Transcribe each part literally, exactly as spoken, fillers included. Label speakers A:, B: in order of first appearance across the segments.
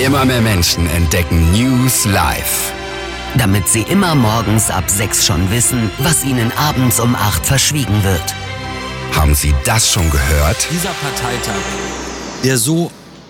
A: Immer mehr Menschen entdecken News live.
B: Damit sie immer morgens ab sechs schon wissen, was ihnen abends um acht verschwiegen wird.
A: Haben Sie das schon gehört?
C: Dieser Parteitag, der so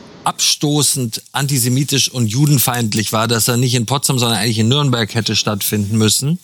C: abstoßend antisemitisch und judenfeindlich war, dass er nicht in Potsdam, sondern eigentlich in Nürnberg hätte stattfinden müssen,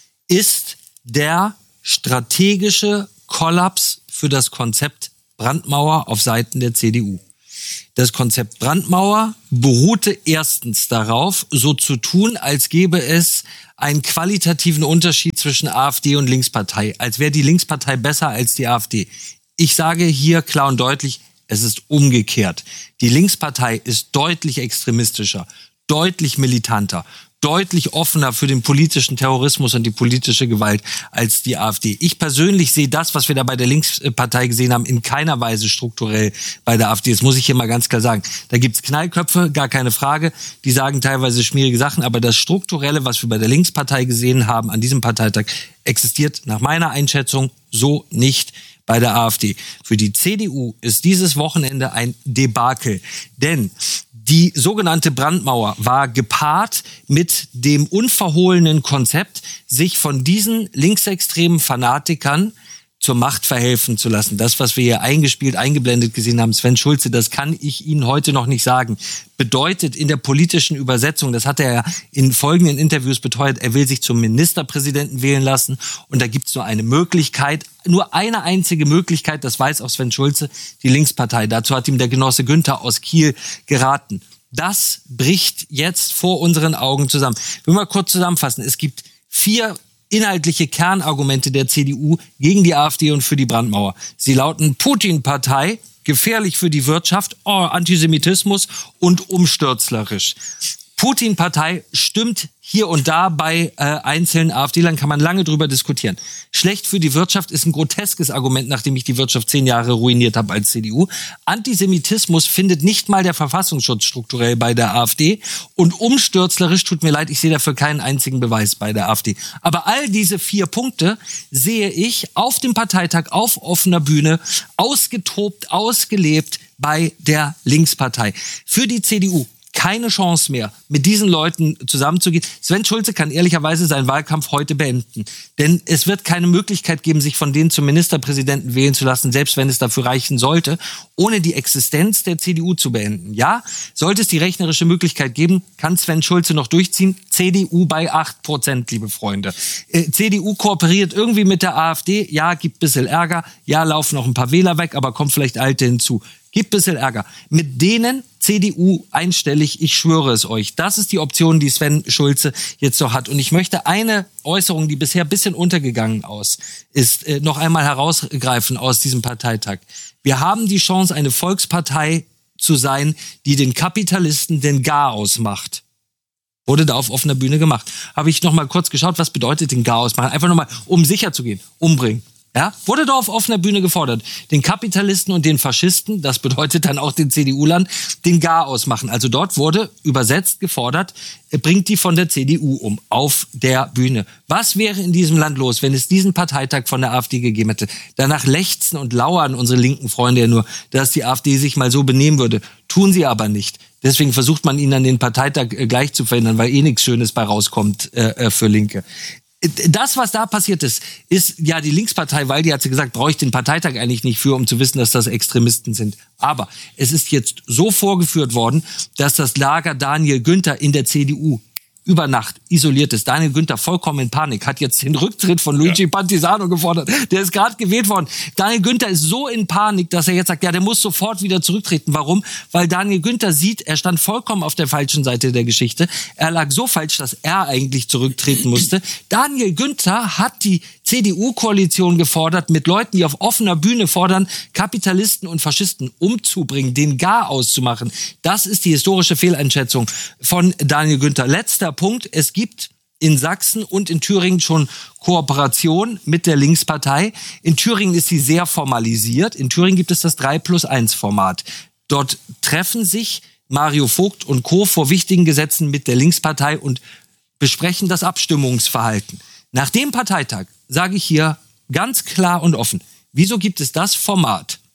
C: ist der strategische Kollaps für das Konzept Brandmauer auf Seiten der C D U. Das Konzept Brandmauer beruhte erstens darauf, so zu tun, als gäbe es einen qualitativen Unterschied zwischen AfD und Linkspartei, als wäre die Linkspartei besser als die AfD. Ich sage hier klar und deutlich, es ist umgekehrt. Die Linkspartei ist deutlich extremistischer, deutlich militanter, deutlich offener für den politischen Terrorismus und die politische Gewalt als die AfD. Ich persönlich sehe das, was wir da bei der Linkspartei gesehen haben, in keiner Weise strukturell bei der AfD. Das muss ich hier mal ganz klar sagen. Da gibt's Knallköpfe, gar keine Frage. Die sagen teilweise schmierige Sachen. Aber das Strukturelle, was wir bei der Linkspartei gesehen haben an diesem Parteitag, existiert nach meiner Einschätzung so nicht bei der AfD. Für die C D U ist dieses Wochenende ein Debakel. Denn die sogenannte Brandmauer war gepaart mit dem unverhohlenen Konzept, sich von diesen linksextremen Fanatikern zur Macht verhelfen zu lassen. Das, was wir hier eingespielt, eingeblendet gesehen haben, Sven Schulze, das kann ich Ihnen heute noch nicht sagen, bedeutet in der politischen Übersetzung, das hat er ja in folgenden Interviews beteuert, er will sich zum Ministerpräsidenten wählen lassen und da gibt es nur eine Möglichkeit, nur eine einzige Möglichkeit, das weiß auch Sven Schulze, die Linkspartei. Dazu hat ihm der Genosse Günther aus Kiel geraten. Das bricht jetzt vor unseren Augen zusammen. Ich will mal kurz zusammenfassen. Es gibt vier inhaltliche Kernargumente der C D U gegen die AfD und für die Brandmauer. Sie lauten Putin-Partei, gefährlich für die Wirtschaft, oh, Antisemitismus und umstürzlerisch. Putin-Partei stimmt hier und da bei äh, einzelnen AfD-Lern, kann man lange drüber diskutieren. Schlecht für die Wirtschaft ist ein groteskes Argument, nachdem ich die Wirtschaft zehn Jahre ruiniert habe als C D U. Antisemitismus findet nicht mal der Verfassungsschutz strukturell bei der AfD. Und umstürzlerisch, tut mir leid, ich sehe dafür keinen einzigen Beweis bei der AfD. Aber all diese vier Punkte sehe ich auf dem Parteitag auf offener Bühne ausgetobt, ausgelebt bei der Linkspartei. Für die C D U keine Chance mehr, mit diesen Leuten zusammenzugehen. Sven Schulze kann ehrlicherweise seinen Wahlkampf heute beenden. Denn es wird keine Möglichkeit geben, sich von denen zum Ministerpräsidenten wählen zu lassen, selbst wenn es dafür reichen sollte, ohne die Existenz der C D U zu beenden. Ja, sollte es die rechnerische Möglichkeit geben, kann Sven Schulze noch durchziehen. C D U bei acht Prozent, liebe Freunde. Äh, C D U kooperiert irgendwie mit der AfD. Ja, gibt ein bisschen Ärger. Ja, laufen noch ein paar Wähler weg, aber kommt vielleicht Alte hinzu. Gibt ein bisschen Ärger. Mit denen C D U einstellig, ich schwöre es euch. Das ist die Option, die Sven Schulze jetzt noch hat. Und ich möchte eine Äußerung, die bisher ein bisschen untergegangen aus, ist, äh, noch einmal herausgreifen aus diesem Parteitag. Wir haben die Chance, eine Volkspartei zu sein, die den Kapitalisten den Garaus macht. Wurde da auf offener Bühne gemacht. Habe ich noch mal kurz geschaut, was bedeutet den Garaus machen? Einfach noch mal, um sicher zu gehen, umbringen. Ja, wurde da auf offener Bühne gefordert, den Kapitalisten und den Faschisten, das bedeutet dann auch den C D U-Lern, den Garaus machen. Also dort wurde übersetzt gefordert, bringt die von der C D U um, auf der Bühne. Was wäre in diesem Land los, wenn es diesen Parteitag von der AfD gegeben hätte? Danach lechzen und lauern unsere linken Freunde ja nur, dass die AfD sich mal so benehmen würde. Tun sie aber nicht. Deswegen versucht man ihnen an den Parteitag gleich zu verhindern, weil eh nichts Schönes bei rauskommt äh, für Linke. Das, was da passiert ist, ist ja die Linkspartei, weil die hat sie gesagt, brauche ich den Parteitag eigentlich nicht für, um zu wissen, dass das Extremisten sind. Aber es ist jetzt so vorgeführt worden, dass das Lager Daniel Günther in der C D U über Nacht isoliert ist. Daniel Günther vollkommen in Panik, hat jetzt den Rücktritt von Luigi ja. Pantisano gefordert. Der ist gerade gewählt worden. Daniel Günther ist so in Panik, dass er jetzt sagt, ja, der muss sofort wieder zurücktreten. Warum? Weil Daniel Günther sieht, er stand vollkommen auf der falschen Seite der Geschichte. Er lag so falsch, dass er eigentlich zurücktreten musste. Daniel Günther hat die C D U-Koalition gefordert, mit Leuten, die auf offener Bühne fordern, Kapitalisten und Faschisten umzubringen, den Garaus zu machen. Das ist die historische Fehleinschätzung von Daniel Günther. Letzter Punkt, es gibt in Sachsen und in Thüringen schon Kooperation mit der Linkspartei. In Thüringen ist sie sehr formalisiert. In Thüringen gibt es das drei plus eins Format. Dort treffen sich Mario Vogt und Co. vor wichtigen Gesetzen mit der Linkspartei und besprechen das Abstimmungsverhalten. Nach dem Parteitag sage ich hier ganz klar und offen, wieso gibt es das Format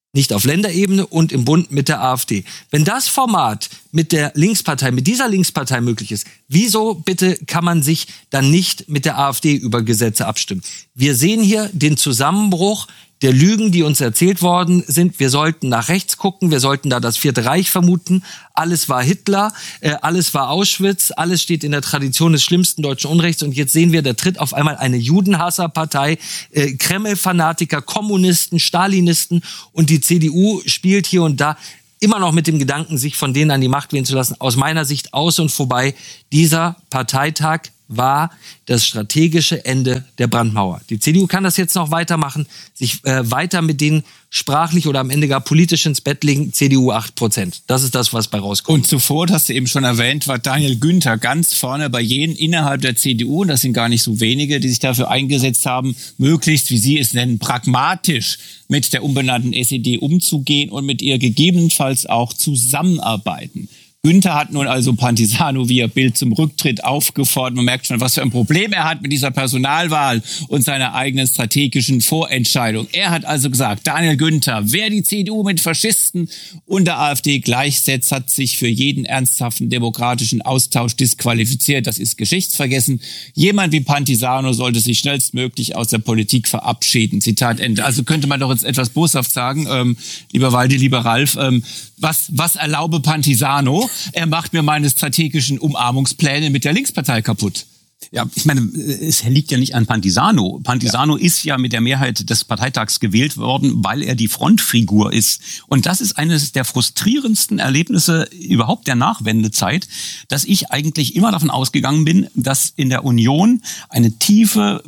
C: nicht auf Länderebene und im Bund mit der AfD. Wenn das Format mit der Linkspartei, mit dieser Linkspartei möglich ist, wieso bitte kann man sich dann nicht mit der AfD über Gesetze abstimmen? Wir sehen hier den Zusammenbruch der Lügen, die uns erzählt worden sind. Wir sollten nach rechts gucken, wir sollten da das Vierte Reich vermuten. Alles war Hitler, äh, alles war Auschwitz, alles steht in der Tradition des schlimmsten deutschen Unrechts. Und jetzt sehen wir, da tritt auf einmal eine Judenhasserpartei, äh, Kreml-Fanatiker, Kommunisten, Stalinisten, und die C D U spielt hier und da immer noch mit dem Gedanken, sich von denen an die Macht wählen zu lassen. Aus meiner Sicht aus und vorbei. Dieser Parteitag war das strategische Ende der Brandmauer. Die C D U kann das jetzt noch weitermachen, sich äh, weiter mit denen sprachlich oder am Ende gar politisch ins Bett legen. C D U acht Prozent. Das ist das, was bei rauskommt.
D: Und zuvor, das hast du eben schon erwähnt, war Daniel Günther ganz vorne bei jenen innerhalb der C D U, und das sind gar nicht so wenige, die sich dafür eingesetzt haben, möglichst, wie Sie es nennen, pragmatisch mit der umbenannten S E D umzugehen und mit ihr gegebenenfalls auch zusammenarbeiten. Günther hat nun also Pantisano via Bild zum Rücktritt aufgefordert. Man merkt schon, was für ein Problem er hat mit dieser Personalwahl und seiner eigenen strategischen Vorentscheidung. Er hat also gesagt, Daniel Günther, wer die C D U mit Faschisten und der AfD gleichsetzt, hat sich für jeden ernsthaften demokratischen Austausch disqualifiziert. Das ist geschichtsvergessen. Jemand wie Pantisano sollte sich schnellstmöglich aus der Politik verabschieden. Zitat Ende. Also könnte man doch jetzt etwas boshaft sagen, ähm, lieber Waldi, lieber Ralf, ähm, was, was erlaube Pantisano? Er macht mir meine strategischen Umarmungspläne mit der Linkspartei kaputt.
E: Ja, ich meine, es liegt ja nicht an Pantisano. Pantisano ja. ist ja mit der Mehrheit des Parteitags gewählt worden, weil er die Frontfigur ist. Und das ist eines der frustrierendsten Erlebnisse überhaupt der Nachwendezeit, dass ich eigentlich immer davon ausgegangen bin, dass in der Union eine tiefe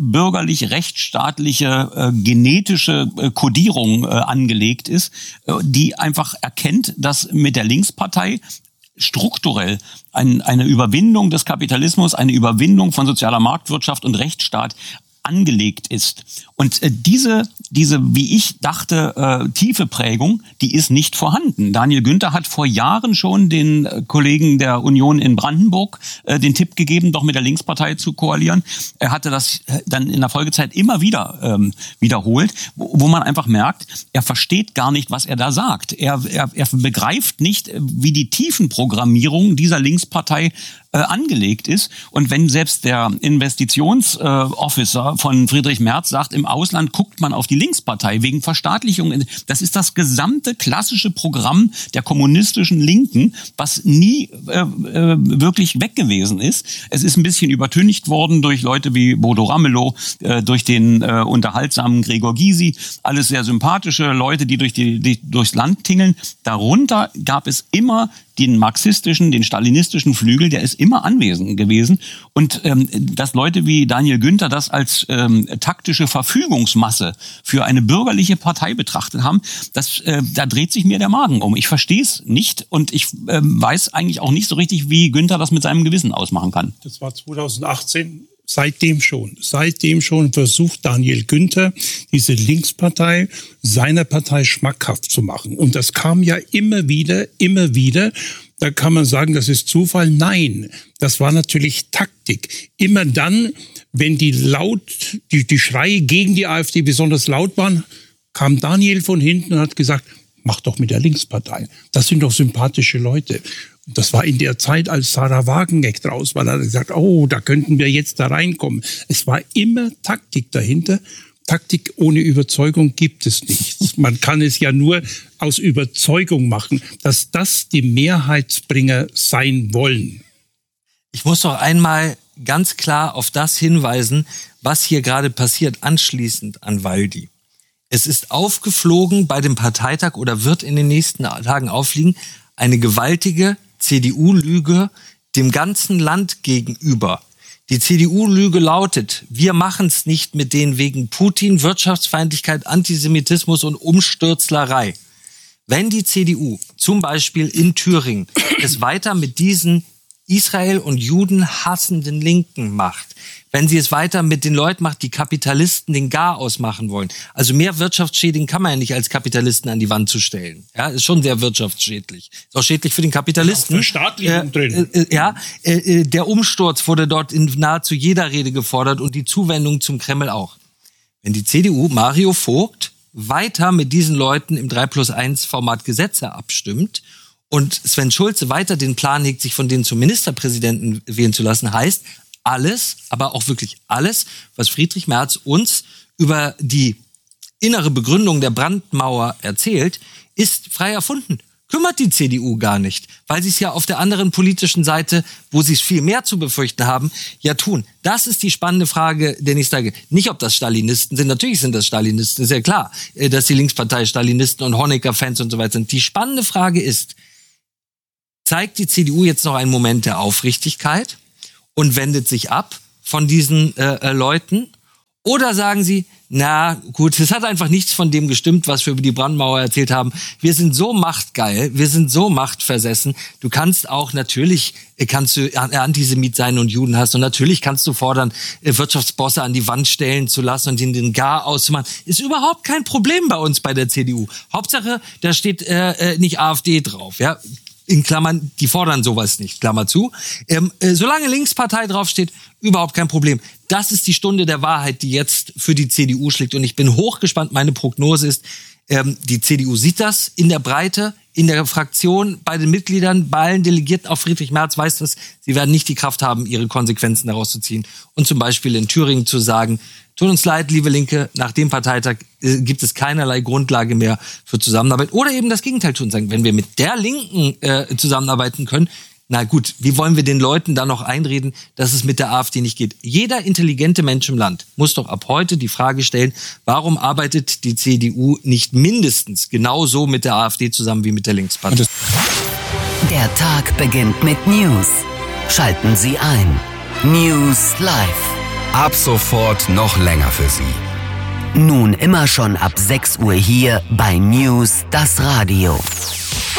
E: bürgerlich-rechtsstaatliche äh, genetische äh, Kodierung äh, angelegt ist, äh, die einfach erkennt, dass mit der Linkspartei strukturell ein, eine Überwindung des Kapitalismus, eine Überwindung von sozialer Marktwirtschaft und Rechtsstaat angelegt ist. Und äh, diese, diese, wie ich dachte, äh, tiefe Prägung, die ist nicht vorhanden. Daniel Günther hat vor Jahren schon den äh, Kollegen der Union in Brandenburg äh, den Tipp gegeben, doch mit der Linkspartei zu koalieren. Er hatte das äh, dann in der Folgezeit immer wieder ähm, wiederholt, wo, wo man einfach merkt, er versteht gar nicht, was er da sagt. Er, er, er begreift nicht, wie die Tiefenprogrammierung dieser Linkspartei äh, angelegt ist. Und wenn selbst der Investitionsofficer äh, von Friedrich Merz sagt, im Ausland guckt man auf die Linkspartei wegen Verstaatlichung. Das ist das gesamte klassische Programm der kommunistischen Linken, was nie äh, äh, wirklich weg gewesen ist. Es ist ein bisschen übertüncht worden durch Leute wie Bodo Ramelow, äh, durch den äh, unterhaltsamen Gregor Gysi. Alles sehr sympathische Leute, die, durch die, die durchs Land tingeln. Darunter gab es immer den marxistischen, den stalinistischen Flügel, der ist immer anwesend gewesen. Und ähm, dass Leute wie Daniel Günther das als ähm, taktische Verfügungsmasse für eine bürgerliche Partei betrachtet haben, das, äh, da dreht sich mir der Magen um. Ich verstehe es nicht und ich äh, weiß eigentlich auch nicht so richtig, wie Günther das mit seinem Gewissen ausmachen kann.
F: Das war zweitausendachtzehn. Seitdem schon, seitdem schon versucht Daniel Günther, diese Linkspartei seiner Partei schmackhaft zu machen. Und das kam ja immer wieder, immer wieder. Da kann man sagen, das ist Zufall. Nein, das war natürlich Taktik. Immer dann, wenn die laut, die, die Schreie gegen die AfD besonders laut waren, kam Daniel von hinten und hat gesagt, mach doch mit der Linkspartei. Das sind doch sympathische Leute. Das war in der Zeit, als Sarah Wagenknecht raus war, da hat er gesagt, oh, da könnten wir jetzt da reinkommen. Es war immer Taktik dahinter. Taktik ohne Überzeugung gibt es nichts. Man kann es ja nur aus Überzeugung machen, dass das die Mehrheitsbringer sein wollen.
C: Ich muss doch einmal ganz klar auf das hinweisen, was hier gerade passiert, anschließend an Waldi. Es ist aufgeflogen bei dem Parteitag oder wird in den nächsten Tagen auffliegen, eine gewaltige C D U-Lüge dem ganzen Land gegenüber. Die C D U-Lüge lautet, wir machen es nicht mit denen wegen Putin, Wirtschaftsfeindlichkeit, Antisemitismus und Umstürzlerei. Wenn die C D U zum Beispiel in Thüringen es weiter mit diesen Israel und Juden hassenden Linken macht, wenn sie es weiter mit den Leuten macht, die Kapitalisten den Garaus machen wollen. Also mehr wirtschaftsschädigen kann man ja nicht als Kapitalisten an die Wand zu stellen. Ja, ist schon sehr wirtschaftsschädlich. Ist auch schädlich für den Kapitalisten.
F: Auch Verstaatlichung
C: äh,
F: drin.
C: Äh, ja, äh, der Umsturz wurde dort in nahezu jeder Rede gefordert und die Zuwendung zum Kreml auch. Wenn die C D U Mario Vogt weiter mit diesen Leuten im drei plus eins Format Gesetze abstimmt und Sven Schulze weiter den Plan hegt, sich von denen zum Ministerpräsidenten wählen zu lassen, heißt alles, aber auch wirklich alles, was Friedrich Merz uns über die innere Begründung der Brandmauer erzählt, ist frei erfunden. Kümmert die C D U gar nicht, weil sie es ja auf der anderen politischen Seite, wo sie es viel mehr zu befürchten haben, ja tun. Das ist die spannende Frage, der ich sage. Nicht, ob das Stalinisten sind. Natürlich sind das Stalinisten, ist ja klar, dass die Linkspartei Stalinisten und Honecker-Fans und so weiter sind. Die spannende Frage ist, zeigt die C D U jetzt noch einen Moment der Aufrichtigkeit und wendet sich ab von diesen äh, Leuten? Oder sagen sie, na gut, es hat einfach nichts von dem gestimmt, was wir über die Brandmauer erzählt haben. Wir sind so machtgeil, wir sind so machtversessen. Du kannst auch, natürlich kannst du Antisemit sein und Judenhass und natürlich kannst du fordern, Wirtschaftsbosse an die Wand stellen zu lassen und ihnen den Gar auszumachen. Ist überhaupt kein Problem bei uns bei der C D U. Hauptsache, da steht äh, nicht AfD drauf, ja. In Klammern, die fordern sowas nicht, Klammer zu. Ähm, äh, solange Linkspartei draufsteht, überhaupt kein Problem. Das ist die Stunde der Wahrheit, die jetzt für die C D U schlägt. Und ich bin hochgespannt. Meine Prognose ist, ähm, die C D U sieht das in der Breite, in der Fraktion, bei den Mitgliedern, bei allen Delegierten. Auch Friedrich Merz weiß das. Sie werden nicht die Kraft haben, ihre Konsequenzen daraus zu ziehen. Und zum Beispiel in Thüringen zu sagen, tut uns leid, liebe Linke, nach dem Parteitag äh, gibt es keinerlei Grundlage mehr für Zusammenarbeit. Oder eben das Gegenteil tun, sagen, wenn wir mit der Linken äh, zusammenarbeiten können, na gut, wie wollen wir den Leuten dann noch einreden, dass es mit der AfD nicht geht? Jeder intelligente Mensch im Land muss doch ab heute die Frage stellen, warum arbeitet die C D U nicht mindestens genauso mit der AfD zusammen wie mit der Linkspartei?
B: Der Tag beginnt mit News. Schalten Sie ein. News Live.
A: Ab sofort noch länger für Sie.
B: Nun immer schon ab sechs Uhr hier bei News das Radio.